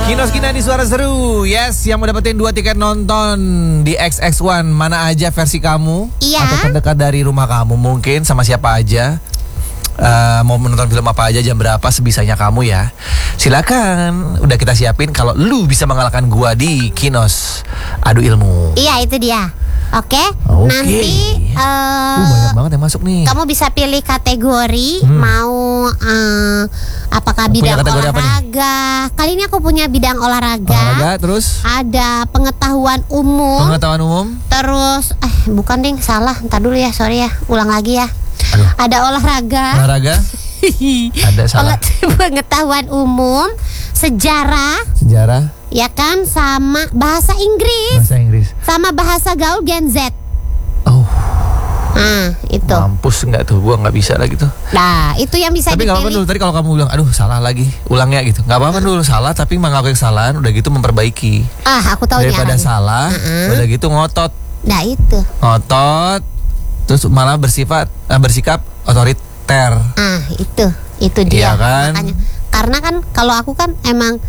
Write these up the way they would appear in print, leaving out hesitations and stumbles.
Kinos Kinadi Suara Seru. Yes, yang mau dapetin 2 tiket nonton di XX1 mana aja versi kamu. Iya. Atau terdekat dari rumah kamu mungkin, sama siapa aja. Mau menonton film apa aja, jam berapa, sebisanya kamu ya. Silakan, udah kita siapin kalau lu bisa mengalahkan gua di Kinos Adu Ilmu. Iya, itu dia. Oke. Nanti banyak banget yang masuk nih. kamu bisa pilih kategori mau apakah bidang olahraga. Kali ini aku punya bidang olahraga. Terus ada pengetahuan umum. Terus bukan ding, salah. Ntar dulu ya, sorry ya. Ulang lagi ya. Aduh. Ada olahraga. Ada salah. Pengetahuan umum, sejarah, ya kan, sama bahasa Inggris. Sama bahasa gaul Gen Z. Oh. Nah, itu. Mampus nggak tuh, gua nggak bisa lagi tuh. Nah, itu yang bisa tapi dipilih. Tapi nggak apa-apa dulu. Tadi kalau kamu bilang, aduh salah lagi, ulangnya gitu. Nggak apa-apa dulu, salah tapi mengakui kesalahan, udah gitu memperbaiki. Aku tahu daripada salah, udah gitu ngotot. Nah, itu. Ngotot, terus malah bersikap otoriter. Itu dia. Iya kan? Makanya, karena kan kalau aku kan emang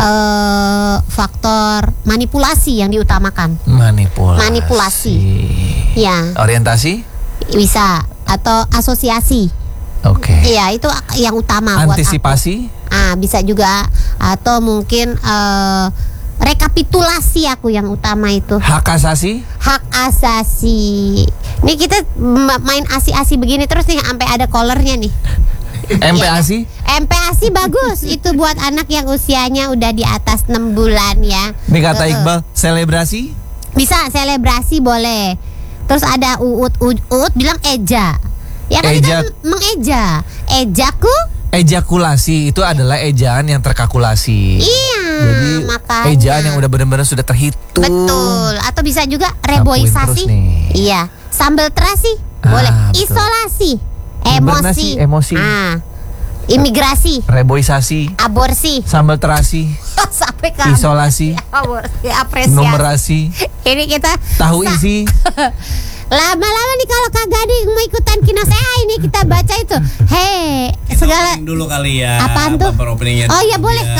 faktor manipulasi yang diutamakan. Manipulasi. Ya. Orientasi? Bisa, atau asosiasi. Oke. Iya, itu yang utama. Antisipasi? Buat aku. Bisa juga, atau mungkin rekapitulasi aku yang utama itu. Hak asasi? Hak asasi. Nih kita main asi-asi begini terus nih sampai ada collarnya nih. MPASI? MPASI bagus. Itu buat anak yang usianya udah di atas 6 bulan ya. Ini kata Iqbal, selebrasi? Bisa, selebrasi boleh. Terus ada Uut bilang eja. Ya kan, kita mengeja. Ejakulasi itu adalah ejaan yang terkalkulasi. Iya. Jadi makanya ejaan yang udah benar-benar sudah terhitung. Betul. Atau bisa juga reboisasi. Iya. Sambal terasi boleh. Isolasi, emosi. Imigrasi, reboisasi, aborsi, sambal terasi, sampai ke isolasi, aborsi, apresiasi. numerasi. Ini kita tahu isi. Lama-lama nih kalau kagak ada yang mau ikutan Kinos ini kita baca itu. Segala dulu kali ya. Apaan tuh? Oh ya boleh.